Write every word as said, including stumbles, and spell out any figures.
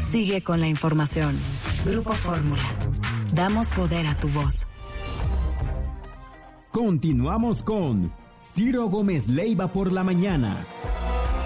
Sigue con la información. Grupo Fórmula. Damos poder a tu voz. Continuamos con Ciro Gómez Leiva por la mañana.